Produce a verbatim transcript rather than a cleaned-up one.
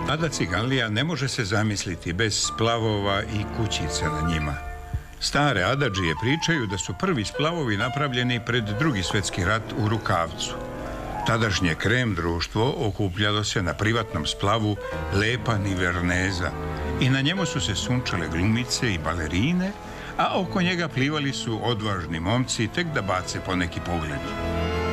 Ada Ciganlija ne može se zamisliti bez splavova i kućica na njima. Stare adadžije pričaju da su prvi splavovi napravljeni pred Drugi svjetski rat u Rukavcu. Tadašnje Krem društvo okupljalo se na privatnom splavu Lepa Niverneza i na njemu su se sunčale glumice i balerine, a oko njega plivali su odvažni momci tek da bace poneki pogled.